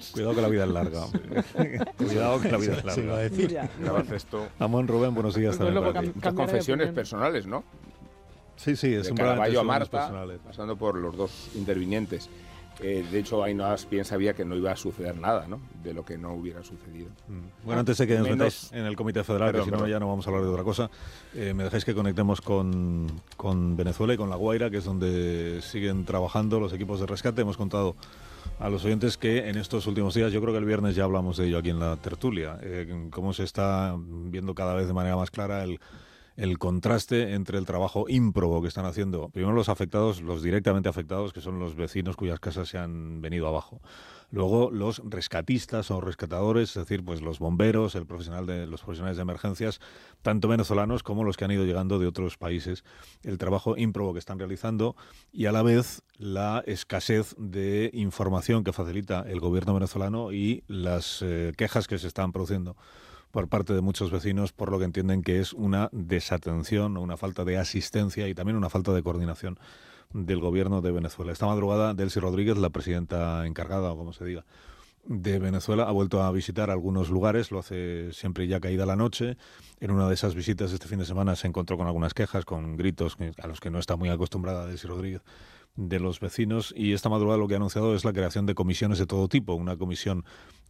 Cuidado que la vida es larga. Cuidado que la vida es Se iba a larga. decir. Ya, Grabas bueno. esto. Amón Rubén, buenos días Pues también luego para ti. Muchas cambiaré de confesiones opinión. personales, ¿no? Sí, es De un Caravaggio a Marta, personales. pasando por los dos intervinientes. De hecho, Ainhoa bien sabía que no iba a suceder nada, ¿no? De lo que no hubiera sucedido. Bueno, antes de que nos Menos- metáis en el Comité Federal, Perdón, que si no perdón. ya no vamos a hablar de otra cosa, me dejáis que conectemos con Venezuela y con La Guaira, que es donde siguen trabajando los equipos de rescate. Hemos contado a los oyentes que en estos últimos días, yo creo que el viernes ya hablamos de ello aquí en la tertulia, cómo se está viendo cada vez de manera más clara el contraste entre el trabajo ímprobo que están haciendo, primero los afectados, los directamente afectados, que son los vecinos cuyas casas se han venido abajo. Luego los rescatistas o rescatadores, es decir, pues los bomberos, los profesionales de emergencias, tanto venezolanos como los que han ido llegando de otros países, el trabajo ímprobo que están realizando y a la vez la escasez de información que facilita el gobierno venezolano y las quejas que se están produciendo por parte de muchos vecinos por lo que entienden que es una desatención o una falta de asistencia y también una falta de coordinación del gobierno de Venezuela. Esta madrugada, Delcy Rodríguez, la presidenta encargada, o como se diga, de Venezuela, ha vuelto a visitar algunos lugares, lo hace siempre ya caída la noche. En una de esas visitas este fin de semana se encontró con algunas quejas, con gritos a los que no está muy acostumbrada Delcy Rodríguez, de los vecinos, y esta madrugada lo que ha anunciado es la creación de comisiones de todo tipo, una comisión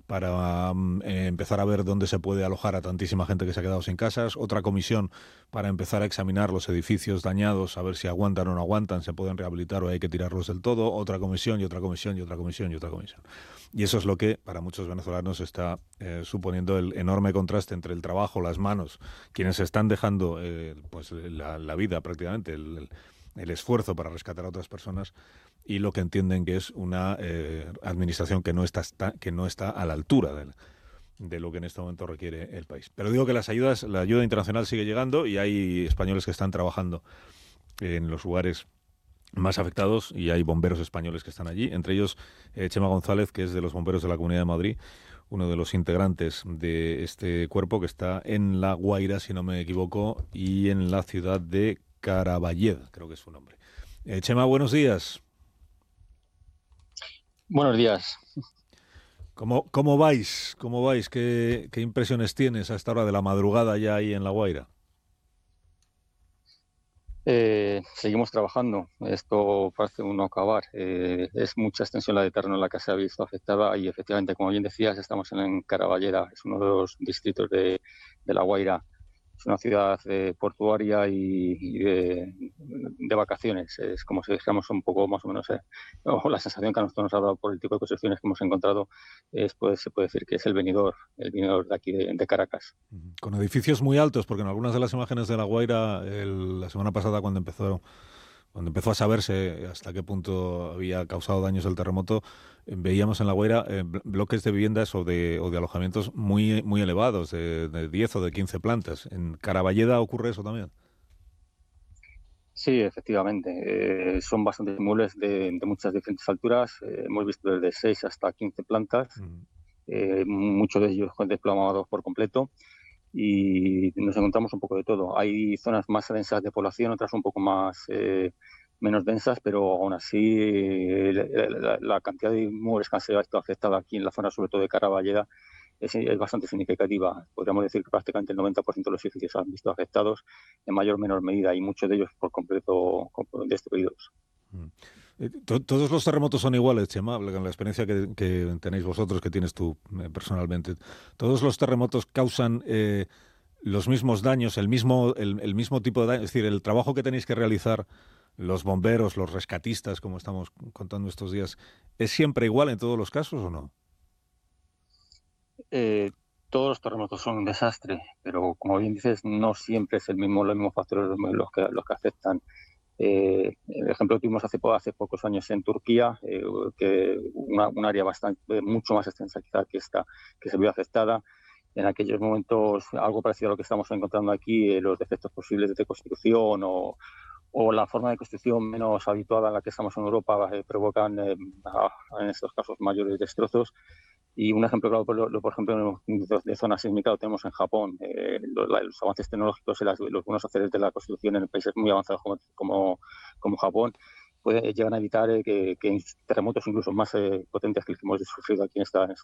para empezar a ver dónde se puede alojar a tantísima gente que se ha quedado sin casas, otra comisión para empezar a examinar los edificios dañados, a ver si aguantan o no aguantan, se pueden rehabilitar o hay que tirarlos del todo, otra comisión y otra comisión y otra comisión y otra comisión. Y eso es lo que para muchos venezolanos está suponiendo el enorme contraste entre el trabajo, las manos, quienes están dejando pues la vida prácticamente, el esfuerzo para rescatar a otras personas y lo que entienden que es una administración que no está a la altura de lo que en este momento requiere el país. Pero digo que la ayuda internacional sigue llegando y hay españoles que están trabajando en los lugares más afectados y hay bomberos españoles que están allí, entre ellos Chema González, que es de los bomberos de la Comunidad de Madrid, uno de los integrantes de este cuerpo que está en La Guaira, si no me equivoco, y en la ciudad de Caraballeda, creo que es su nombre. Chema, buenos días. Buenos días. ¿Cómo vais? ¿Cómo vais? ¿Qué impresiones tienes a esta hora de la madrugada ya ahí en La Guaira? Seguimos trabajando. Esto parece no acabar. Es mucha extensión la de terreno en la que se ha visto afectada y efectivamente, como bien decías, estamos en Caraballeda. Es uno de los distritos de La Guaira. Es una ciudad portuaria y de vacaciones. Es como si dijéramos un poco más o menos, o la sensación que a nosotros nos ha dado por el tipo de construcciones que hemos encontrado, se puede decir que es el Benidorm de aquí de Caracas. Con edificios muy altos, porque en algunas de las imágenes de La Guaira, la semana pasada cuando empezó a saberse hasta qué punto había causado daños el terremoto, veíamos en La Guaira bloques de viviendas o de alojamientos muy, muy elevados, de 10 o de 15 plantas. ¿En Caraballeda ocurre eso también? Sí, efectivamente. Son bastantes inmuebles de muchas diferentes alturas. Hemos visto desde 6 hasta 15 plantas, muchos de ellos desplomados por completo. Y nos encontramos un poco de todo. Hay zonas más densas de población, otras un poco más menos densas, pero aún así la cantidad de inmuebles que han sido afectados aquí en la zona, sobre todo de Caraballeda, es bastante significativa. Podríamos decir que prácticamente el 90% de los edificios se han visto afectados en mayor o menor medida y muchos de ellos por completo destruidos. Todos los terremotos son iguales, Chema, en la experiencia que tenéis vosotros, que tienes tú personalmente. Todos los terremotos causan los mismos daños, el mismo tipo de daño. Es decir, el trabajo que tenéis que realizar los bomberos, los rescatistas, como estamos contando estos días, ¿es siempre igual en todos los casos o no? Todos los terremotos son un desastre, pero como bien dices, no siempre es los mismos factores los que afectan. El ejemplo que tuvimos hace pocos años en Turquía, que un área mucho más extensa quizá que esta, que se vio afectada. En aquellos momentos, algo parecido a lo que estamos encontrando aquí, los defectos posibles de construcción o la forma de construcción menos habituada en la que estamos en Europa provocan, en estos casos, mayores destrozos. Y un ejemplo claro, por ejemplo, de zona sísmica lo tenemos en Japón. Los avances tecnológicos y los buenos haceres de la construcción en países muy avanzados como Japón llegan a evitar que terremotos incluso más potentes que el que hemos sufrido aquí en esta